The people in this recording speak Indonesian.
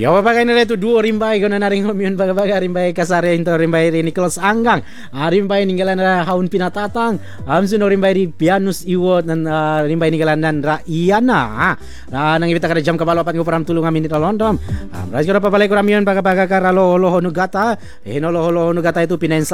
Ya babaga na itu duo rimbai gona naring homion baga rimbai kasare into rimbai ri Nicholas Anggang. Rimbai ninggalan na haun pinatatang. Amsun rimbai di Pianus Iwot nan rimbai ninggalan nan ra Iana. Nang ibita kada jam kabalo pat nguparam tulung amin ito London. Rais ko na papalay ko ramion baga karalo lohonugata. Hinolo lohonugata itu pinensa